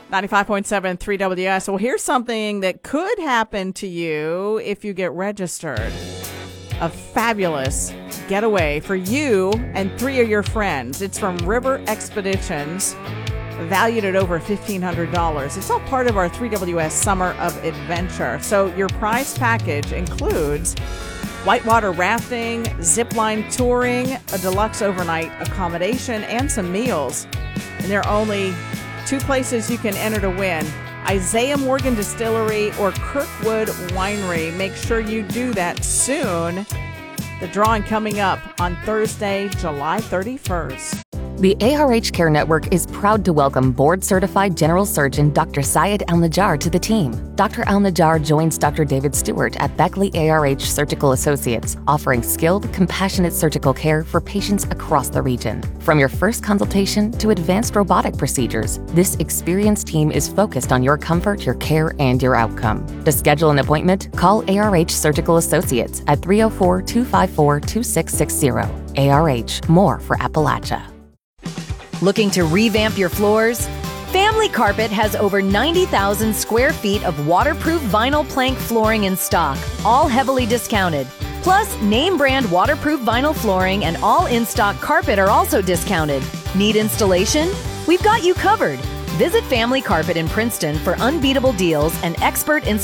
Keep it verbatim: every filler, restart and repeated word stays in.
ninety-five point seven three W S. Well, here's something that could happen to you if you get registered. A fabulous getaway for you and three of your friends. It's from River Expeditions, valued at over fifteen hundred dollars. It's all part of our three W S Summer of Adventure. So your prize package includes whitewater rafting, zipline touring, a deluxe overnight accommodation, and some meals. And there are only two places you can enter to win: Isaiah Morgan Distillery or Kirkwood Winery. Make sure you do that soon. The drawing coming up on Thursday, July thirty-first. The A R H Care Network is proud to welcome board-certified general surgeon Doctor Syed Al-Najjar to the team. Doctor Al-Najjar joins Doctor David Stewart at Beckley A R H Surgical Associates, offering skilled, compassionate surgical care for patients across the region. From your first consultation to advanced robotic procedures, this experienced team is focused on your comfort, your care, and your outcome. To schedule an appointment, call A R H Surgical Associates at three oh four, two five four, two six six zero. A R H, more for Appalachia. Looking to revamp your floors? Family Carpet has over ninety thousand square feet of waterproof vinyl plank flooring in stock, all heavily discounted. Plus, name brand waterproof vinyl flooring and all in-stock carpet are also discounted. Need installation? We've got you covered. Visit Family Carpet in Princeton for unbeatable deals and expert installation.